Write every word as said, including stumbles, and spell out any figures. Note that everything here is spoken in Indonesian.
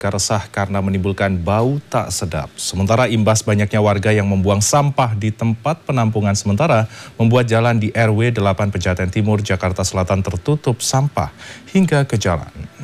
resah karena menimbulkan bau tak sedap. Sementara imbas banyaknya warga yang membuang sampah di tempat penampungan sementara membuat jalan di R W delapan Pejaten Timur, Jakarta Selatan tertutup sampah hingga ke jalan.